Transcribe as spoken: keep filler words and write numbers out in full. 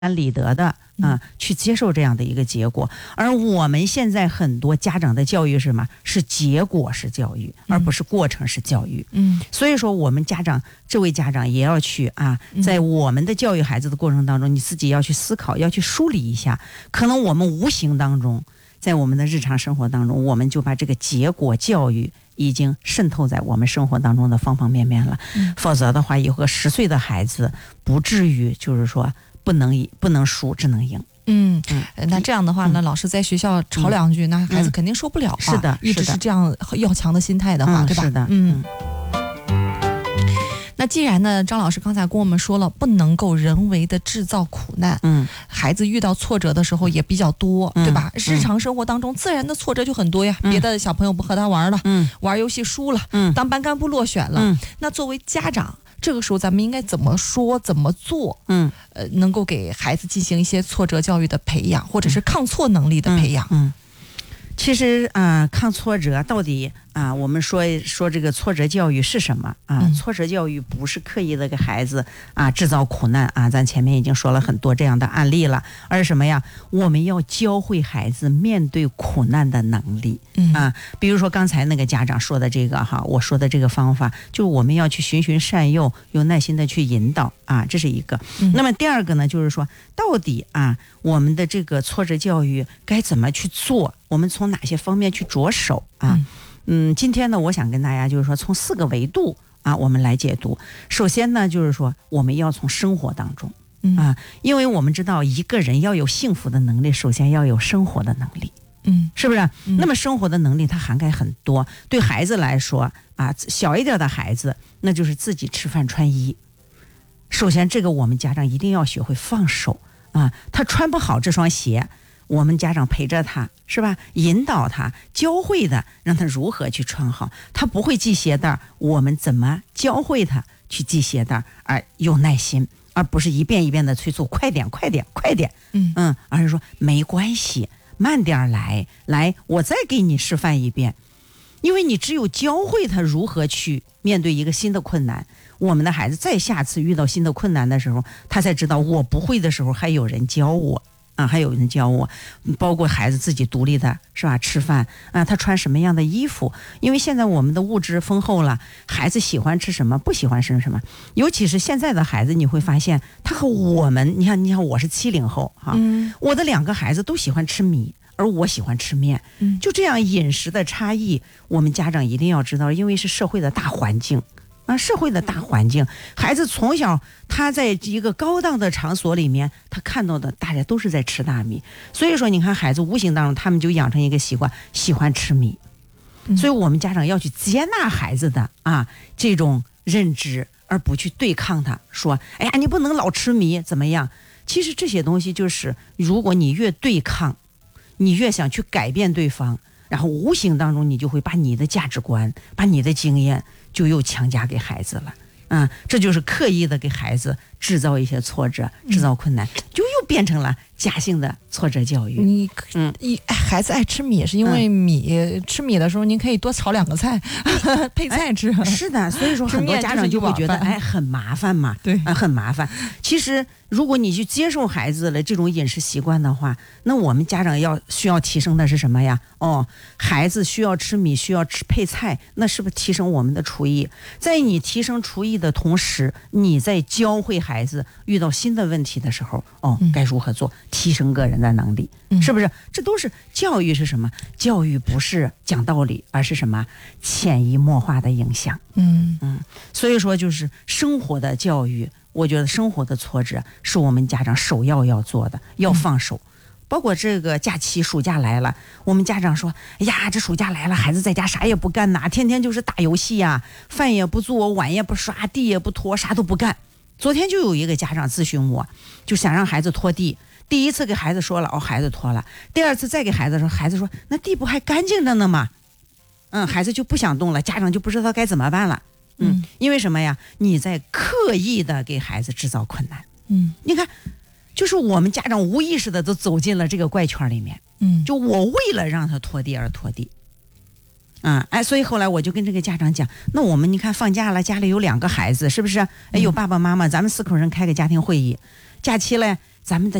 理得的啊，去接受这样的一个结果。而我们现在很多家长的教育是什么？是结果式教育，而不是过程式教育。 嗯， 所以说我们家长，这位家长也要去啊，在我们的教育孩子的过程当中，你自己要去思考，要去梳理一下。可能我们无形当中，在我们的日常生活当中，我们就把这个结果教育已经渗透在我们生活当中的方方面面了。 嗯、 否则的话，有个十岁的孩子不至于就是说不能不能输，只能赢。 嗯，那这样的话呢，嗯、老师在学校吵两句，嗯、那孩子肯定受不了、啊嗯。是的， 一直是这样要强的心态的话， 嗯、 对吧？ 是的， 嗯。那既然呢，张老师刚才跟我们说了，不能够人为的制造苦难， 嗯， 孩子遇到挫折的时候也比较多， 嗯、 对吧？ 嗯、 日常生活当中自然的挫折就很多呀， 嗯、 别的小朋友不和他玩了， 嗯， 玩游戏输了， 嗯， 当班干部落选了， 嗯， 那作为家长，这个时候咱们应该怎么说，怎么做？ 嗯， 呃，能够给孩子进行一些挫折教育的培养，或者是抗挫能力的培养。 嗯，嗯其实啊、呃，抗挫折到底啊、呃，我们说说这个挫折教育是什么啊？ 嗯、 挫折教育不是刻意的给孩子啊制造苦难啊，咱前面已经说了很多这样的案例了，而是什么呀？我们要教会孩子面对苦难的能力。 嗯啊，比如说刚才那个家长说的这个哈，我说的这个方法，就是我们要去循循善诱，有耐心的去引导啊，这是一个。 嗯、 那么第二个呢，就是说到底啊，我们的这个挫折教育该怎么去做？我们从哪些方面去着手啊？嗯嗯，今天呢，我想跟大家就是说，从四个维度啊，我们来解读。首先呢，就是说，我们要从生活当中啊，因为我们知道一个人要有幸福的能力，首先要有生活的能力， 嗯， 是不是？ 嗯、 那么生活的能力它涵盖很多。对孩子来说啊，小一点的孩子，那就是自己吃饭穿衣。首先，这个我们家长一定要学会放手啊，他穿不好这双鞋。我们家长陪着他，是吧？引导他，教会他，让他如何去穿好。他不会系鞋带，我们怎么教会他去系鞋带？而有耐心，而不是一遍一遍的催促，快点，快点，快点。 嗯嗯，而是说没关系，慢点来，来，我再给你示范一遍。因为你只有教会他如何去面对一个新的困难，我们的孩子在下次遇到新的困难的时候，他才知道我不会的时候还有人教我。啊，还有人教我，包括孩子自己独立的是吧？吃饭啊，他穿什么样的衣服？因为现在我们的物质丰厚了，孩子喜欢吃什么，不喜欢吃什么。尤其是现在的孩子，你会发现他和我们，你看，你看，我是七零后哈， 嗯、 我的两个孩子都喜欢吃米，而我喜欢吃面。 嗯、 就这样饮食的差异，我们家长一定要知道，因为是社会的大环境。啊，社会的大环境，孩子从小他在一个高档的场所里面，他看到的大家都是在吃大米，所以说你看孩子无形当中他们就养成一个习惯，喜欢吃米。 嗯、 所以我们家长要去接纳孩子的啊这种认知，而不去对抗他，说哎呀你不能老吃米怎么样？其实这些东西就是如果你越对抗，你越想去改变对方，然后无形当中你就会把你的价值观，把你的经验就又强加给孩子了，啊，这就是刻意的给孩子制造一些挫折，制造困难，嗯、就又变成了假性的挫折教育。 你嗯， 一孩子爱吃米，是因为米、嗯、吃米的时候，您可以多炒两个菜，配菜吃、 哎。是的，所以说很多家长就会觉得，哎，很麻烦嘛， 对， 啊，很麻烦。其实，如果你去接受孩子的这种饮食习惯的话，那我们家长要需要提升的是什么呀？哦，孩子需要吃米，需要吃配菜，那是不是提升我们的厨艺？在你提升厨艺的同时，你在教会孩子遇到新的问题的时候，哦，该如何做，提升个人的能力， 嗯、 是不是？这都是教育是什么？教育不是讲道理，而是什么？潜移默化的影响。 嗯嗯，所以说就是生活的教育。我觉得生活的挫折是我们家长首要要做的，要放手。嗯、包括这个假期暑假来了，我们家长说，哎呀，这暑假来了，孩子在家啥也不干呐，天天就是打游戏呀，饭也不做，碗也不刷，地也不拖，啥都不干。昨天就有一个家长咨询我，就想让孩子拖地。第一次给孩子说了，哦，孩子拖了。第二次再给孩子说，孩子说，那地不还干净着呢吗？嗯，孩子就不想动了，家长就不知道该怎么办了。嗯，因为什么呀？你在刻意的给孩子制造困难。 嗯， 你看，就是我们家长无意识的都走进了这个怪圈里面。 嗯， 就我为了让他拖地而拖地。 啊，哎，所以后来我就跟这个家长讲，那我们你看放假了，家里有两个孩子，是不是？哎，有爸爸妈妈，咱们四口人开个家庭会议，假期嘞，咱们的